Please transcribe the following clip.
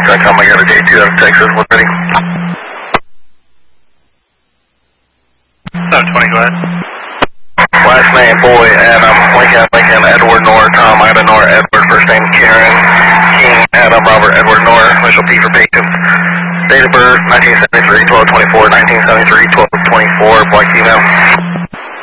Come, I got a J2 out of Texas, we're ready. 720, go ahead. Last name, boy, Adam, Lincoln, Edward, Nor, Tom, Ida, Nor, Edward, first name, Karen, King, Adam, Robert, Edward, Nor, initial P for patient. Date of birth, 1973, 12/24, 1973, 12/24, black female.